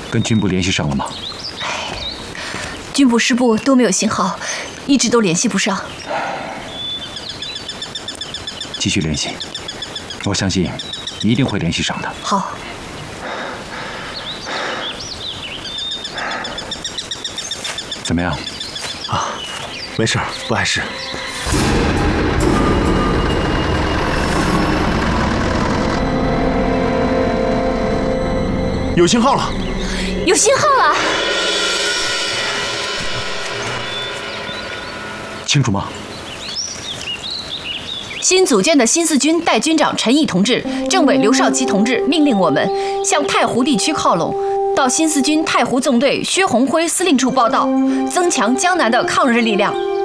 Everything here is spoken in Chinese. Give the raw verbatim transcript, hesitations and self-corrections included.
跟军部联系上了吗？ 军部、师部都没有信号，一直都联系不上。 继续联系，我相信你一定会联系上的。 好。 怎么样？ 啊，没事，不碍事。有信号了！ 有信号了！ 清楚吗？ 新组建的新四军代军长陈毅同志、政委刘少奇同志命令我们向太湖地区靠拢，到新四军太湖纵队薛鸿辉司令处报道，增强江南的抗日力量。